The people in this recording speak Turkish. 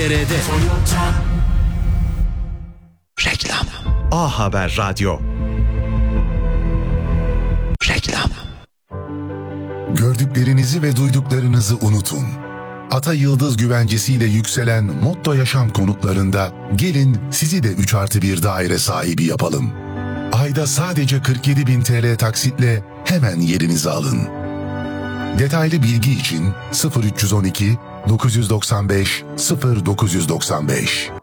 Reklam. A Haber Radyo. Reklam. Gördüklerinizi ve duyduklarınızı unutun. Ata Yıldız güvencesiyle yükselen Motto Yaşam konutlarında gelin sizi de 3+1 daire sahibi yapalım. Ayda sadece 47.000 TL taksitle hemen yerinizi alın. Detaylı bilgi için 0312 995 0995